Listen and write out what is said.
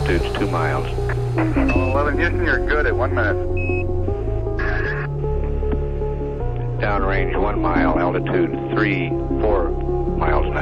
altitude's 2 miles. 11 Houston, you're good at 1 minute. Downrange 1 mile, altitude 4 miles now.